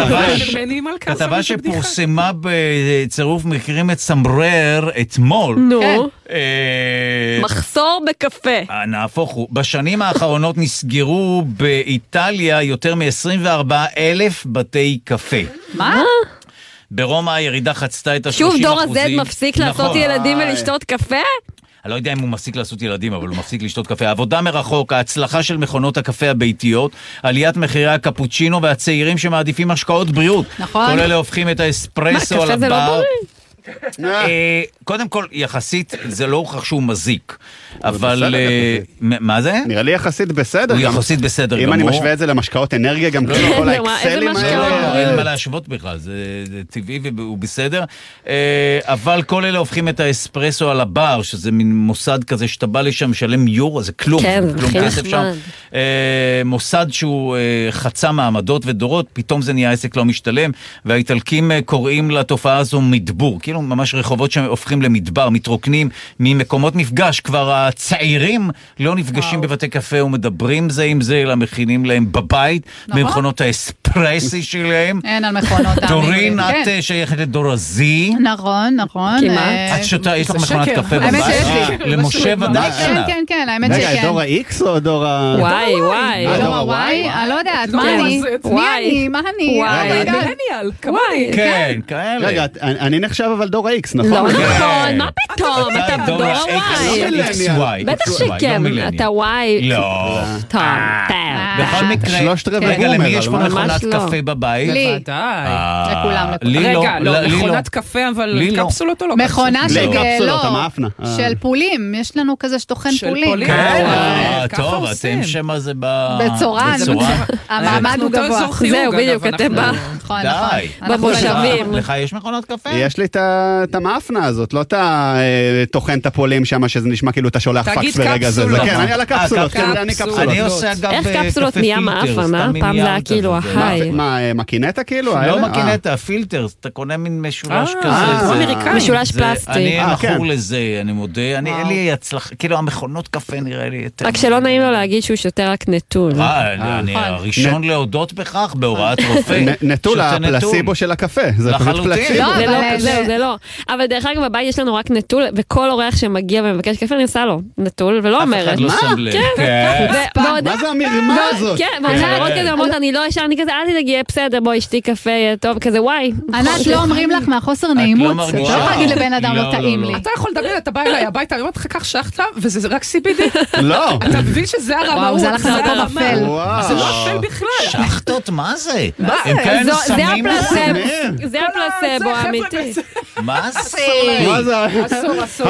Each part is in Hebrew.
כתבה שפורסמה בצירוף מכירים את סמברר אתמול. נו. מחסור בקפה. נהפוך הוא. בשנים האחרונות נסגרו באיטליה יותר מ-24,000 בתי קפה. מה? ברומא הירידה חצתה את ה-30%. שוב דור הזד מפסיק לעשות ילדים ולשתות קפה? אני לא יודע אם הוא מפסיק לעשות ילדים, אבל הוא מפסיק לשתות קפה. העבודה מרחוק, ההצלחה של מכונות הקפה הביתיות, עליית מחירי הקפוצ'ינו והצעירים שמעדיפים השקעות בריאות. נכון. כל אלה הופכים את האספרסו על מה, קפה זה לא הבר. בריא? קודם כל, יחסית, זה לא הוכח שהוא מזיק. אבל... מה זה? נראה לי יחסית בסדר. הוא יחסית בסדר אם גמור. אני משווה את זה למשקאות אנרגיה, גם כל האקסלים האלה. אין מה להשוות בכלל, זה טבעי והוא בסדר. אבל כל אלה הופכים את האספרסו על הבר, שזה מין מוסד כזה שאתה בא לשם, משלם יורו, זה כלום. כן, כלום הכי כסף שם. נחמד. מוסד שהוא חצה מעמדות ודורות, פתאום זה נהיה עסק לא משתלם, והאיטלקים קוראים לתופעה הזו מדבור. כאילו ממש רחובות שהופכים למדבר, מתרוקנים ממקומות מפגש. כבר הצעירים לא נפגשים בבתי קפה ומדברים זה עם זה, אלא מכינים להם בבית, במכונות האספרסי שלהם. אין על מכונות. דורין, את שייכת לדור הזי. נכון. את שותה, יש לך מכונת קפה האמת בבית? שיש לי. למשה ודאי שלה. כן, האמת שכן. רגע, דור ה-X או דור ה... וואי. דור ה-Y? אני לא יודעת, מה אני? מה אני? מילניאל, כמוני. כן, כאלה. רגע, אני נחשב אבל דור ה-X, לא נכון? נכון, מה פתאום? אתה דור ה-Y. בטח שכן, אתה Y. לא. טוב, בכל מקרה, שלושת רבעי רגע, בומר, למי יש פה אבל מכונת ממש לא. קפה בבית? לי. לכולם. רגע, לא, מכונת קפה, אבל קפסולות או לא? מכונה של קפסולות, המאפנה. של פולים, יש לנו כזה שטוחן פולים. טוב, אתם שמה זה בצורן. המעמד הוא גבוה. זהו, בדיוק, אתם בא. נכון. די. במושבים. לך יש מכונת קפה? יש לי את המאפנה הזאת, לא את טוחן את הפולים שם, שזה נשמע כאילו אתה שולח פקס ברגע זה. כן, אני על הקפסולות, אני קפסולות. אני עושה אגב איך קפסולות נהיה מאפנה? פעם זה היה כאילו ההיי. מה, מקינטה כאילו? לא מקינטה, פילטר, אתה קונה מין משולש כזה. משולש פלסטיק. אני מכור לזה, אני מודה, אין לי הצלחה, כאילו המכונות קפה נראה לי יותר. רק שלא נעים לו להגיד שהוא שותה רק נטול. אני הראשון להודות בכך בהוראת רופא. נטול, הפלסיבו של הקפה, זה פשוט פלסיבו. זה לא. אבל דרך אגב בבית יש לנו רק נטול, וכל אורח שמגיע ומבקש קפה אני עושה לו נטול, ולא אומרת. לא שם לב. מה זה המרמה הזאת? כן, ואחרות כזה אומרות, אני לא אשאר, אני כזה, אל תדאגי, בסדר, בואי, שתי קפה, טוב, כזה, וואי. ענת, לא אומרים לך מהחוסר נעימות, אתה לא יכול להגיד לבן אדם לא טעים לי. אתה יכול לדבר, אתה בא אליי הביתה, אני אומרת לך כך שחטה, וזה רק CBD. לא. אתה מבין שזה הרמאות. זה הלך למקום אפל. זה לא אפל בכלל. שחטות, מה זה? מה הם כאלה זה שמים זה הפלסבו האמיתי. מה זה? מה זה? אסור.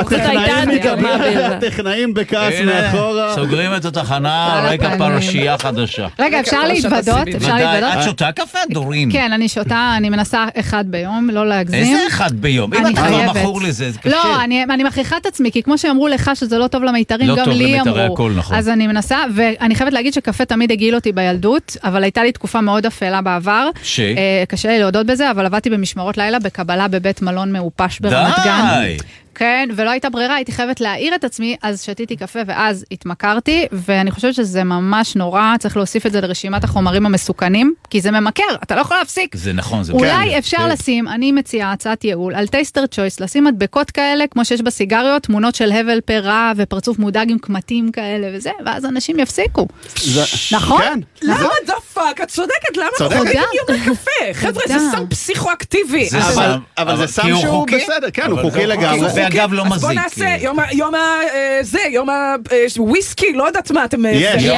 הטכנאים בכעס מאחורה. סוגרים את התחנה, רגע פרשייה חדשה. רגע, אפשר להתוודות? את שותה קפה, דורין? כן, אני שותה, אני מנסה אחד ביום, לא להגזים. איזה אחד ביום? אם את כבר מכור לזה, זה קשה. לא, אני מכריחה את עצמי, כי כמו שאמרו לך שזה לא טוב למיתרים, גם לי אמרו. אז אני מנסה, ואני חייבת להגיד שקפה תמיד הגיל אותי בילדות, אבל הייתה לי תקופה מאוד אפלה בעבר. קשה לי להודות בזה, אבל עבדתי במשמרות לילה בקבלה בבית מלון מעופש ברמת גן. כן, ולא הייתה ברירה, הייתי חייבת להעיר את עצמי, אז שתיתי קפה ואז התמכרתי, ואני חושבת שזה ממש נורא, צריך להוסיף את זה לרשימת החומרים המסוכנים, כי זה ממכר, אתה לא יכול להפסיק. זה נכון, זה אולי אפשר לשים, אני מציעה הצעת ייעול, על טייסטר צ'ויס, לשים מדבקות כאלה, כמו שיש בסיגריות, תמונות של הבל פרה ופרצוף מודאג עם קמטים כאלה וזה, ואז אנשים יפסיקו. נכון? למה דפק? את צודקת, למה חוגגים יום הקפה? חבר'ה, זה סם פסיכואקטיבי. אבל זה סם שהוא בסדר, כן, הוא חוקי לגמרי. ואגב לא מזיק. אז בוא נעשה יום הוויסקי, לא יודעת מה אתם...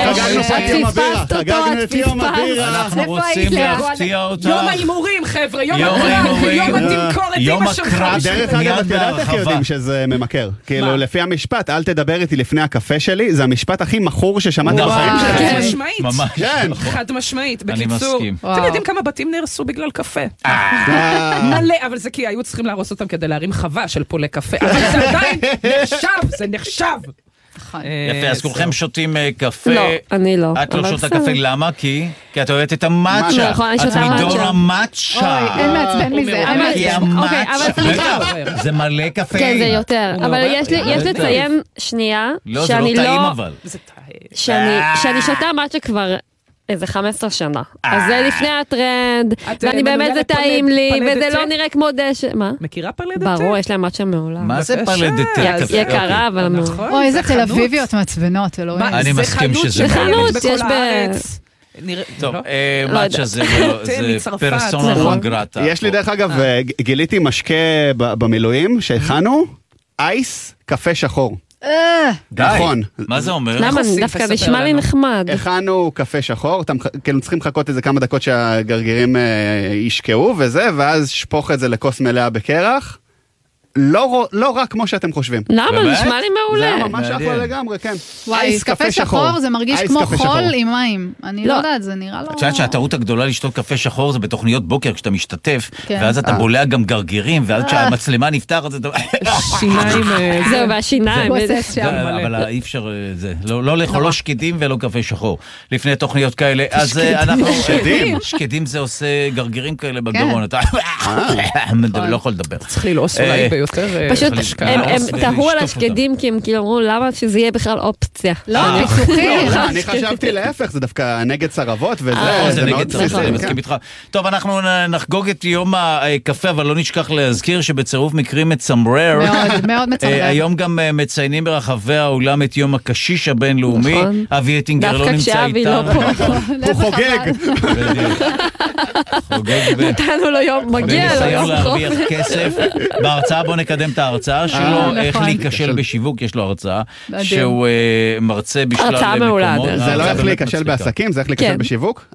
אנחנו רוצים להפתיע אותך. יום האימורים, חבר'ה, יום התמכורת עם השלך. דרך אגב, את יודעת איך יודעים שזה ממכר. כאילו, לפי המשפט, אל תדבר איתי לפני הקפה שלי, זה המשפט הכי מכור ששמעתי בחיים שלי. חד משמעית. חד משמעית. בקיצור, אתם יודעים כמה בתים נהרסו בגלל קפה? מלא, אבל זה כי היו צריכים להרוס אותם כדי להרים חווה של פולי קפה. אבל זה עדיין נחשב, זה נחשב. יפה, אז כולכם שותים קפה. לא, אני לא. את לא שותה קפה, למה? כי את אוהבת את המאצ'ה. את מדור המאצ'ה. אין מעצבן מזה. כי המאצ'ה. זה מלא קפה. כן, זה יותר. אבל יש לציין שנייה, לא, זה לא טעים אבל. שאני שותה מאצ'ה כבר איזה 15 שנה. אז זה לפני הטרנד, ואני באמת זה טעים לי, וזה לא נראה כמו דשא. מה? מכירה פרלדתה? ברור, יש להם מצ'ה מעולה. מה זה פרלדתה? יקרה, אבל מעולה. אוי, איזה תל אביביות מעצבנות, אלוהים. אני מסכים שזה חנות, יש טוב, מצ'ה זה פרסונה נון גרטה. יש לי דרך אגב, גיליתי משקה במילואים שהכנו, אייס קפה שחור. נכון. מה זה אומר? למה? דווקא נשמע לי נחמד. הכנו קפה שחור, אתם כאילו צריכים לחכות איזה כמה דקות שהגרגירים ישקעו וזה, ואז שפוך את זה לכוס מלאה בקרח. לא רק כמו שאתם חושבים. למה? נשמע לי מעולה. זה היה ממש אחלה לגמרי, כן. וואי, קפה שחור זה מרגיש כמו חול עם מים. אני לא יודעת, זה נראה לא... את יודעת שהטעות הגדולה לשתות קפה שחור זה בתוכניות בוקר כשאתה משתתף, ואז אתה בולע גם גרגירים, ואז כשהמצלמה נפתח, אז אתה... שיניים... זהו, והשיניים. אבל אי אפשר... לא לאכול לא שקדים ולא קפה שחור. לפני תוכניות כאלה, אז אנחנו... שקדים זה עושה גרגירים כאלה בגרון. אתה לא יכול לדבר. צריך ללעוס אולי ביותר... פשוט הם תהו על השקדים כי הם כאילו אמרו למה שזה יהיה בכלל אופציה. לא, פיצוחים. אני חשבתי להפך, זה דווקא נגד צרבות וזה זה נגד צרבות, אני מסכים איתך. טוב, אנחנו נחגוג את יום הקפה, אבל לא נשכח להזכיר שבצירוף מקרים מצמרר. מאוד, מאוד מצמרר. היום גם מציינים ברחבי העולם את יום הקשיש הבינלאומי. אבי אטינגר לא נמצא איתנו. הוא חוגג. נתנו לו יום, מגיע לו. בניסיון להרוויח כסף. בהרצאה בוא נקדם את ההרצאה שלו, איך להיכשל בשיווק, יש לו הרצאה, שהוא מרצה בשלל מקומות. זה לא איך להיכשל בעסקים, זה איך להיכשל בשיווק?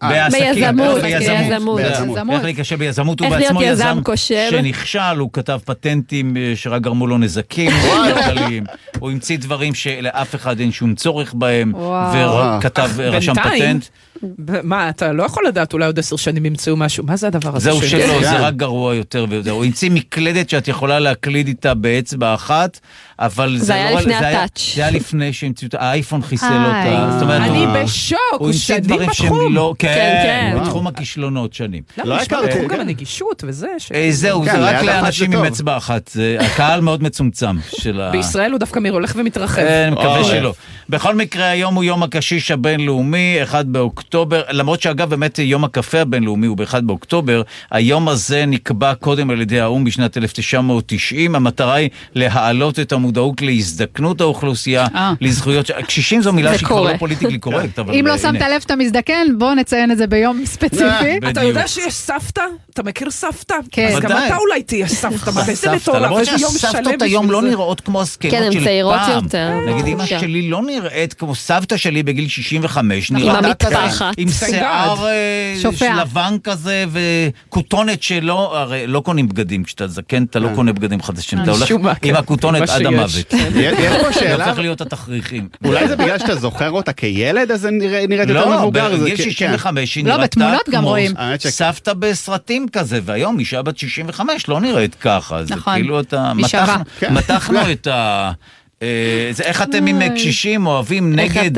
ביזמות. איך להיכשל ביזמות, הוא בעצמו יזם שנכשל, הוא כתב פטנטים שרק גרמו לו נזקים, הוא המציא דברים שלאף אחד אין שום צורך בהם, וכתב רשם פטנט. מה, אתה לא יכול לדעת, אולי עוד 10 שנים ימצאו משהו, מה זה הדבר הזה? זהו שלא, זה רק גרוע יותר ויותר. הוא המציא מקלדת שאת יכולה להקליד איתה באצבע אחת, אבל זה היה לפני הטאץ'. זה היה לפני שהמציאו אותה, האייפון חיסל אותה. אני בשוק, הוא שנים בתחום. כן, בתחום הכישלונות שנים. לא הכרתי. בתחום גם הנגישות וזה. זהו, זה רק לאנשים עם אצבע אחת. הקהל מאוד מצומצם. בישראל הוא דווקא הולך ומתרחב. אני מקווה שלא. בכל מקרה, היום הוא יום הקשיש הבינלאומי, 1 באוקטובר, למרות שאגב באמת יום הקפה הבינלאומי הוא ב1 באוקטובר, היום הזה נקבע קודם על ידי האו"ם בשנת 1990, המטרה היא להעלות את המודעות להזדקנות האוכלוסייה, לזכויות, קשישים זו מילה שהיא כבר לא פוליטיקלי קורקט. אם לא שמת לב שאתה מזדקן, בוא נציין את זה ביום ספציפי. אתה יודע שיש סבתא? אתה מכיר סבתא? אז גם אתה אולי תהיה סבתא. למרות שהסבתות היום לא נראות כמו הזקנות של פעם. כן, הן צעירות יותר. נגיד אמא שלי לא נראית כמו סבתא שלי בגיל 65, נראתה כזה עם שיער לבן כזה וכותונת שלא, הרי לא קונים בגדים כשאתה זקן, אתה לא קונה בגדים חדשים, אתה הולך עם הכותונת עד המוות. יש פה שאלה, זה הופך להיות התכריכים. אולי זה בגלל שאתה זוכר אותה כילד, אז זה נראית יותר מבוגר. לא, בגיל 65 היא נראתה כמו סבתא בסרטים כזה, והיום אישה בת 65 לא נראית ככה, זה כאילו אתה מתחנו את ה... איך אתם עם קשישים אוהבים נגד?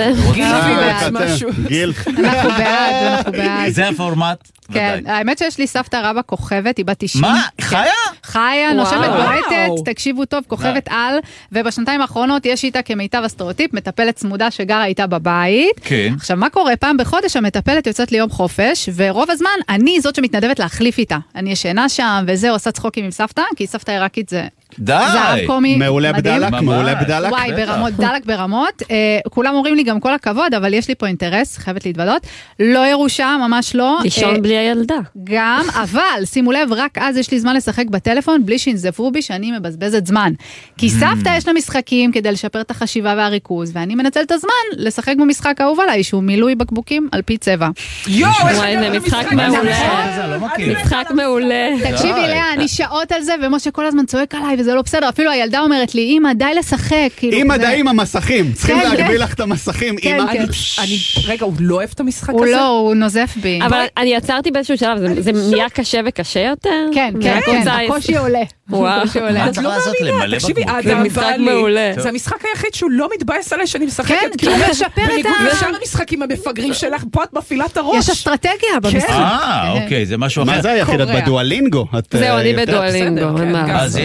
גיל. אנחנו בעד. זה הפורמט. כן, האמת שיש לי סבתא רבא כוכבת, היא בת 90. מה? חיה? חיה, נושמת בועטת, תקשיבו טוב, כוכבת על, ובשנתיים האחרונות יש איתה כמיטב הסטריאוטיפ, מטפלת צמודה שגרה איתה בבית. כן. עכשיו, מה קורה? פעם בחודש המטפלת יוצאת ליום חופש, ורוב הזמן אני זאת שמתנדבת להחליף איתה. אני ישנה שם, וזה עושה צחוקים עם סבתא, כי סבתא עיראקית זה... די. זהב קומי. מעולה בדלק, מעולה בדלק. וואי, ברמות, דלק ברמות. כולם אומרים לי גם כל הכבוד, אבל יש לי פה אינטרס, חייבת להתוודות. לא ירושה, ממש לא. לישון בלי הילדה. גם, אבל, שימו לב, רק אז יש לי זמן לשחק בטלפון, בלי שינזפו בי שאני מבזבזת זמן. כי סבתא יש לה משחקים כדי לשפר את החשיבה והריכוז, ואני מנצל את הזמן לשחק במשחק האהוב עליי, שהוא מילוי בקבוקים על פי צבע. וואי, זה משחק מעולה. משחק מעולה. תקשיבי לאה, אני שעות על זה, ומשה כל הזמן צועק עליי, וזה לא בסדר. אפילו הילדה אומרת לי, אמא, די לשחק. אמא, די עם המסכים. צריכים להגביל לך את המסכים. רגע, הוא לא אוהב את המשחק הזה? הוא לא, הוא נוזף בי. אבל אני עצרתי באיזשהו שלב, זה נהיה קשה וקשה יותר? כן, הקושי עולה. וואו. את לא מאמינה, תקשיבי, זה משחק מעולה. זה המשחק היחיד שהוא לא מתבאס עליה שאני משחקת. כן, כי הוא משפר את בניגוד לשאר המשחקים המפגרים שלך, פה את מפעילה את הראש. יש אסטרטגיה במשחק. אוקיי, זה משהו אחר. מה זה היחיד? את בדואלינגו. זהו, אני בדואלינגו. אז יש לך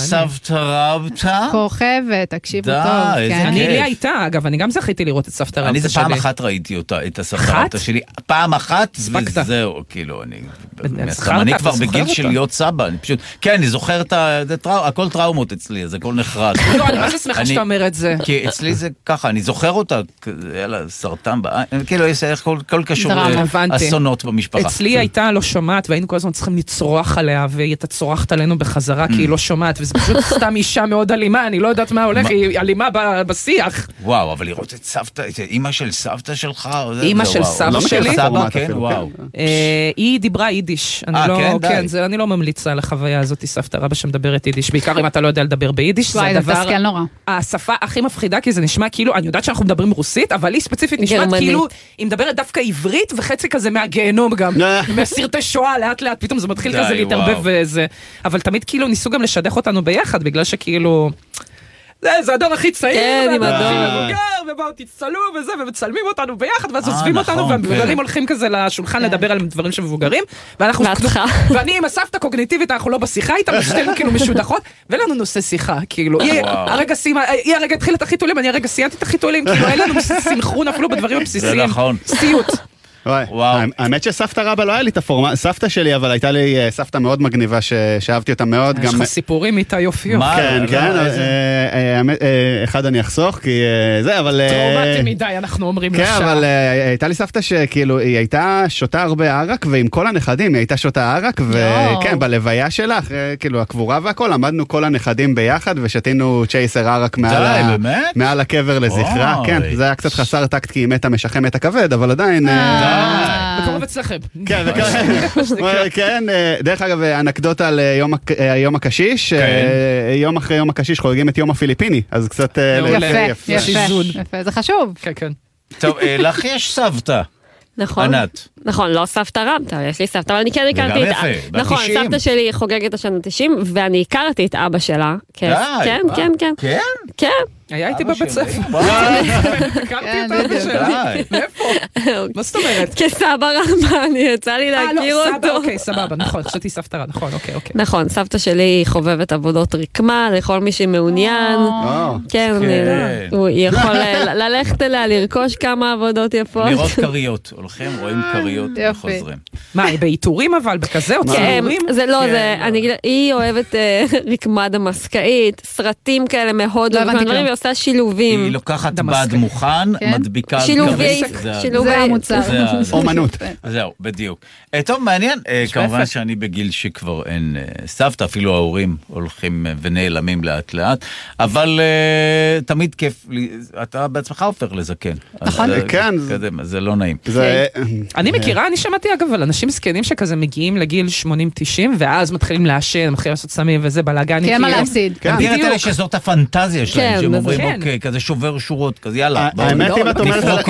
סבתא רבתא? כוכבת, תקשיבו טוב. אני לי הייתה, אגב, אני גם זכיתי לראות את סבתא רבתא שלי. אני זה פעם אחת ראיתי אותה, את הסבתא רבתא שלי. פעם אחת, וזהו, כאילו, אני כבר בגיל של להיות סבא, אני פשוט, כן, אני זוכר הכל טראומות אצלי, זה הכל נחרד. לא, אני ממש שמחה שאתה אומר את זה. כי אצלי זה ככה, אני זוכר אותה, יאללה, סרטן, כאילו, יש כל קשור לאסונות במשפחה. אצלי הייתה לא שומעת, והיינו כל הזמן צריכים לצרוח עליה, והיא הייתה צורחת עלינו בחזרה, כי היא לא שומעת, וזה פשוט סתם אישה מאוד אלימה, אני לא יודעת מה הולך, היא אלימה בשיח. וואו, אבל לראות את סבתא, את אמא של סבתא שלך, אמא של סבא שלי, היא דיברה יידיש. אני לא ממליצה לחוויה הזאת, סבתא רבא שמדברת יידיש, בעיקר אם אתה לא יודע לדבר ביידיש, זה הדבר, השפה הכי מפחידה, כי זה נשמע כאילו, אני יודעת שאנחנו מדברים רוסית, אבל היא ספציפית נשמעת כאילו, היא מדברת דווקא עברית, וחצי כזה מהגיהנום גם, מסרטי שואה, לאט לאט, פתאום זה מתחיל כזה להתערבב וזה, אבל תמיד כאילו ניסו גם לשדך אותנו ביחד, בגלל שכאילו, זה הדור הכי צעיר, והדור הכי מבוגר, ובאו תצטלו וזה, ומצלמים אותנו ביחד, ואז עוזבים אותנו, והמבוגרים הולכים כזה לשולחן לדבר על דברים שמבוגרים, ואני עם הסבתא קוגניטיבית, אנחנו לא בשיחה איתם, שתינו כאילו משודחות, ולנו נושא שיחה, כאילו, היא הרגע התחילה את החיתולים, אני הרגע סיימתי את החיתולים, כאילו, אין לנו סינכרון אפילו בדברים הבסיסיים, סיוט. האמת שסבתא רבא לא היה לי את הפורמה, סבתא שלי, אבל הייתה לי סבתא מאוד מגניבה שאהבתי אותה מאוד. יש לך סיפורים איתה יופיות. כן, כן, אחד אני אחסוך, כי זה, אבל... טראומטי מדי, אנחנו אומרים לשעה. כן, אבל הייתה לי סבתא שכאילו, היא הייתה שותה הרבה ערק, ועם כל הנכדים, היא הייתה שותה ערק, וכן, בלוויה שלה, אחרי כאילו הקבורה והכל, עמדנו כל הנכדים ביחד, ושתינו צ'ייסר ערק מעל הקבר לזכרה. כן, זה היה קצת חסר טקט, כי היא מתה משחם את הכבד, אבל עדיין... בקרוב אצלכם. כן, דרך אגב, אנקדוטה על יום הקשיש, יום אחרי יום הקשיש חוגגים את יום הפיליפיני, אז קצת... יפה, זה חשוב. כן, כן. טוב, לך יש סבתא. נכון, נכון, לא סבתא רבתא, יש לי סבתא, אבל אני כן הכרתי את... נכון, סבתא שלי חוגגת השנה 90, ואני הכרתי את אבא שלה. כן, כן, כן. כן? כן. היה איתי בבית ספר. הכרתי את אבא שלי. מאיפה? מה זאת אומרת? כסבא רבא, אני יצא לי להכיר אותו. אוקיי, סבבה, נכון, חשבתי סבתא רבא, נכון, אוקיי. נכון, סבתא שלי חובבת עבודות רקמה, לכל מי שמעוניין. כן, הוא יכול ללכת אליה, לרכוש כמה עבודות יפות. לראות קריות, הולכים, רואים קריות וחוזרים. מה, היא בעיטורים אבל, בכזה או ציורים? זה לא, היא אוהבת רקמה דמסקאית, סרטים כאלה מהודו, והיא עושה שילובים. היא לוקחת בד מוכן, מדביקה על שילובי המוצר. אומנות. זהו, בדיוק. טוב, מעניין, כמובן שאני בגיל שכבר אין סבתא, אפילו ההורים הולכים ונעלמים לאט לאט, אבל תמיד כיף, אתה בעצמך הופך לזקן. נכון, כן. זה לא נעים. אני מכירה, אני שמעתי אגב על אנשים זקנים שכזה מגיעים לגיל 80-90, ואז מתחילים לעשן, מתחילים לעשות סמים וזה בלאגן. כן, מה להפסיד. תראה אלה שזאת הפנטזיה שלהם, שהם אומרים, אוקיי, כזה שובר שורות, כזה יאללה. האמת אם את אומרת,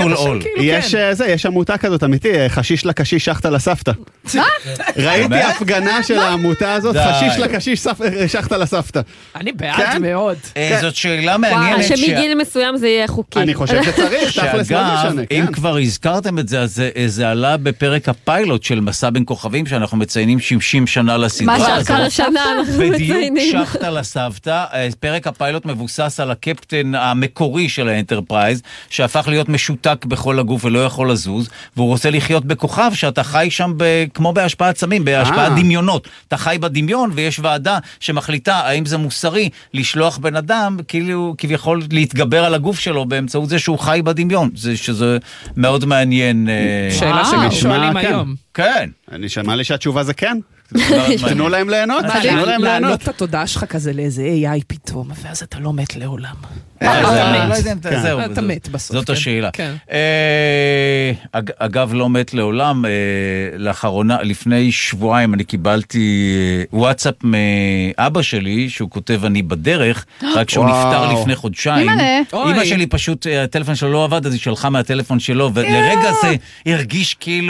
יש עמותה כזאת, אמיתי, חשיש לקשיש שחטה לסבתא. ראיתי הפגנה של העמותה הזאת, חשיש לקשיש שחטה לסבתא. אני בעד מאוד. זאת שאלה מעניינת. שמגיל מסוים זה יהיה חוקי. אני חושב שצריך, תכלס לא משנה. אם כבר הזכרתם את זה, אז זה עלה בפרק הפיילוט של מסע בין כוכבים, שאנחנו מציינים 60 שנה לסדרה. מה שעקר שנה אנחנו מציינים. בדיוק שחטה לסבתא, פרק הפיילוט מבוסס על הקפטן המקורי של האנטרפרייז, שהפך להיות משותק בכל הגוף ולא יכול לזוז, והוא רוצה לחיות בכוכב שאתה חי שם כמו בהשפעת סמים, בהשפעת דמיונות. אתה חי בדמיון ויש ועדה שמחליטה האם זה מוסרי לשלוח בן אדם, כאילו כביכול להתגבר על הגוף שלו באמצעות זה שהוא חי בדמיון. שזה מאוד מעניין. שאלה ששואלים היום. כן. אני שמע לי שהתשובה זה כן. תנו להם ליהנות. להעלות את התודעה שלך כזה לאיזה AI פתאום, ואז אתה לא מת לעולם. אתה מת בסוף. זאת השאלה. אגב, לא מת לעולם, לאחרונה, לפני שבועיים אני קיבלתי וואטסאפ מאבא שלי, שהוא כותב אני בדרך, רק שהוא נפטר לפני חודשיים. אמא שלי פשוט, הטלפון שלו לא עבד, אז היא שלחה מהטלפון שלו, ולרגע זה הרגיש כאילו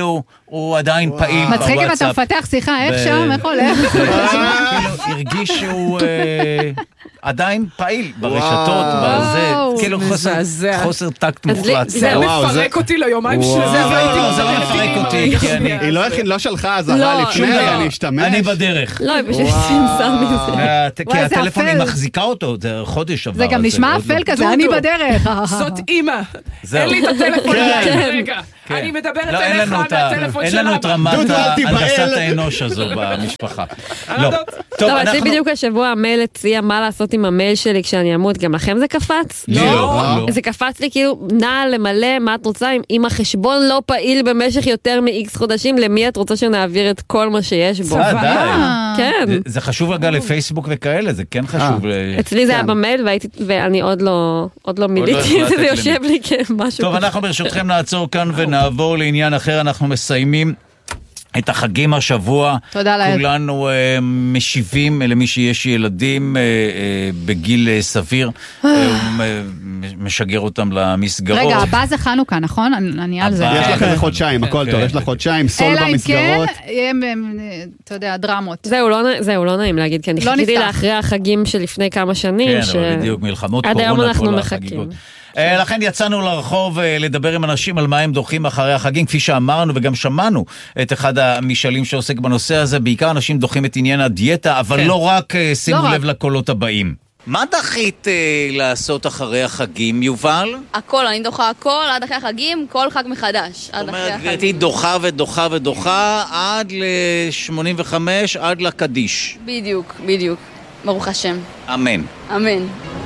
הוא עדיין פעיל בוואטסאפ. מצחיק אם אתה מפתח שיחה, איך שם, איך הולך? הרגיש שהוא עדיין פעיל ברשתות, כאילו חוסר טקט מוחלט. זה מפרק אותי ליומיים שזה. זה לא מפרק אותי, כי אני... היא לא שלחה אזהרה לפני, אני אשתמש. אני בדרך. לא, היא פשוט סמסה מזה. כי הטלפון היא מחזיקה אותו, זה חודש עבר. זה גם נשמע אפל כזה, אני בדרך. זאת אימא. אין לי את הטלפון רגע. אני מדברת אליך מהטלפון שלה. אין לנו את רמת הנדסת האנוש הזו במשפחה. טוב, אצלי בדיוק השבוע המייל הציע מה לעשות עם המייל שלי כשאני אמות, גם לכם זה קפץ? לא. זה קפץ לי כאילו, נע למלא מה את רוצה, אם החשבון לא פעיל במשך יותר מ-X חודשים, למי את רוצה שנעביר את כל מה שיש בו? כן. זה חשוב רגע לפייסבוק וכאלה, זה כן חשוב. אצלי זה היה במייל ואני עוד לא מיליתי, זה יושב לי כמשהו. טוב, אנחנו ברשותכם נעצור כאן ונעבור לעניין אחר, אנחנו מסיימים את החגים השבוע. תודה לאל. כולנו משיבים למי שיש ילדים בגיל סביר, משגר אותם למסגרות. רגע, הבא זה חנוכה, נכון? אני על זה. יש לך איזה חודשיים, הכל טוב, יש לך חודשיים, סול במסגרות. אלא אם כן, אתה יודע, דרמות. זהו, לא נעים להגיד, כי אני חיכיתי לאחרי החגים שלפני כמה שנים. כן, אבל בדיוק, מלחמות קורונה. עד היום אנחנו מחכים. לכן יצאנו לרחוב לדבר עם אנשים על מה הם דוחים אחרי החגים, כפי שאמרנו וגם שמענו את אחד המשאלים שעוסק בנושא הזה, בעיקר אנשים דוחים את עניין הדיאטה, אבל לא רק, שימו לב לקולות הבאים. מה דחית לעשות אחרי החגים, יובל? הכל, אני דוחה הכל עד אחרי החגים, כל חג מחדש. זאת אומרת, גברתי דוחה ודוחה ודוחה עד ל-85, עד לקדיש. בדיוק. ברוך השם. אמן. אמן.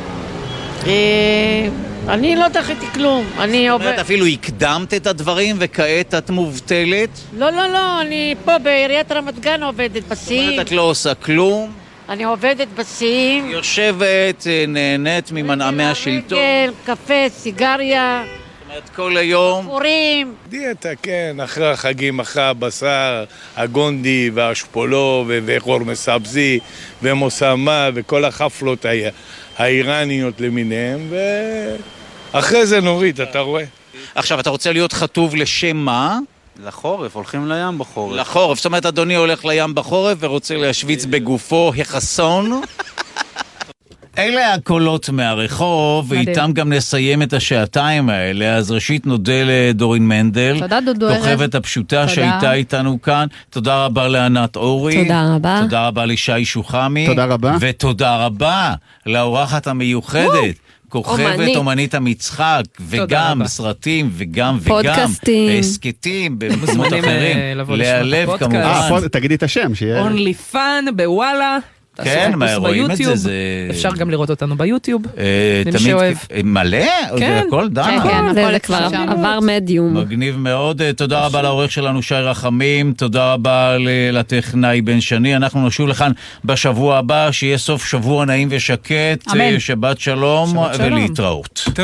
אני לא דחיתי כלום, אני עובד... זאת אומרת, אפילו הקדמת את הדברים וכעת את מובטלת? לא, אני פה בעיריית רמת גן עובדת בשיאים. זאת אומרת, את לא עושה כלום? אני עובדת בשיאים. יושבת, נהנית ממנעמי השלטון. קפה, סיגריה. זאת אומרת, כל היום... פורים. דיאטה, כן, אחרי החגים, אחרי הבשר, הגונדי והשפולו וחור מסבזי ומוסמה וכל החפלות האיראניות למיניהם, ואחרי זה נוריד, אתה רואה. עכשיו, אתה רוצה להיות חטוב לשם מה? לחורף, הולכים לים בחורף. לחורף, זאת אומרת, אדוני הולך לים בחורף ורוצה להשוויץ בגופו החסון. אלה הקולות מהרחוב, ואיתם גם נסיים את השעתיים האלה. אז ראשית נודה לדורין מנדל, תודה דודו ערב, כוכבת הפשוטה שהייתה איתנו כאן. תודה רבה לענת אורי, תודה רבה. תודה רבה לישי שוחמי, תודה רבה, ותודה רבה לאורחת המיוחדת, כוכבת אומנית המצחק, וגם סרטים, וגם פודקאסטים, הסקטים במקומות אחרים, להלב כמובן. תגידי את השם, שיהיה Only Fun בוואלה. כן, רואים את זה. אפשר גם לראות אותנו ביוטיוב. תמיד מלא? כן. הכל דנה. כן, זה כבר עבר מדיום. מגניב מאוד. תודה רבה לעורך שלנו שי רחמים, תודה רבה לטכנאי בן שני. אנחנו נשוב לכאן בשבוע הבא, שיהיה סוף שבוע נעים ושקט. שבת שלום ולהתראות.